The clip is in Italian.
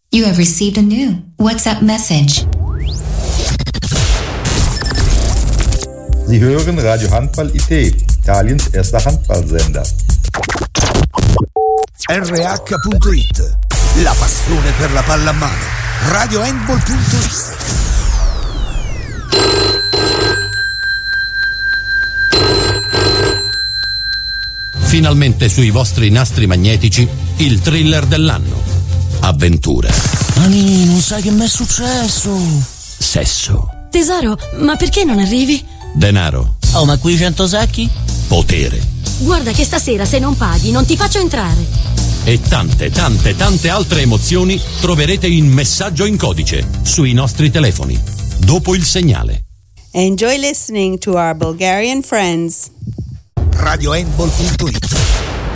You have received a new WhatsApp message. Sie hören Radio Handball IT, Italiens erster Handballsender. RH.it, la passione per la palla a mano. RadioHandball.it. Finalmente sui vostri nastri magnetici il thriller dell'anno. Avventura. Ani, non sai che mi è successo? Sesso. Tesoro, ma perché non arrivi? Denaro. Oh, ma qui 100 sacchi? Potere. Guarda che stasera se non paghi non ti faccio entrare. E tante altre emozioni troverete in messaggio in codice sui nostri telefoni. Dopo il segnale. Enjoy listening to our Bulgarian friends. RadioHandball.it.